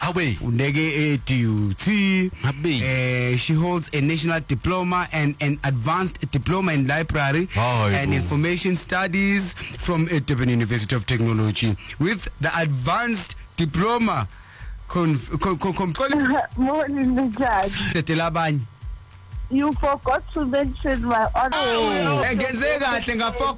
Undeke duty. She holds a national diploma and an advanced diploma in library and information studies from Durban University of Technology. With the advanced diploma, Morning, the judge. You forgot to mention my honor.